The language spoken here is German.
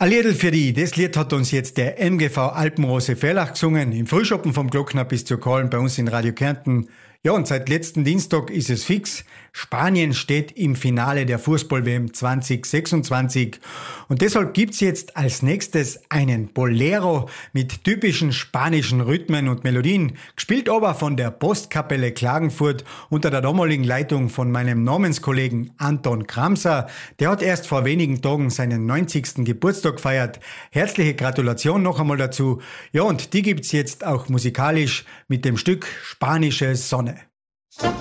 Ein Liedl für die. Das Lied hat uns jetzt der MGV Alpenrose Verlach gesungen, im Frühschoppen vom Glockner bis zur Kahlen bei uns in Radio Kärnten. Ja, und seit letzten Dienstag ist es fix. Spanien steht im Finale der Fußball-WM 2026. Und deshalb gibt's jetzt als nächstes einen Bolero mit typischen spanischen Rhythmen und Melodien, gespielt aber von der Postkapelle Klagenfurt unter der damaligen Leitung von meinem Namenskollegen Anton Kramser. Der hat erst vor wenigen Tagen seinen 90. Geburtstag gefeiert. Herzliche Gratulation noch einmal dazu. Ja, und die gibt's jetzt auch musikalisch mit dem Stück Spanische Sonne.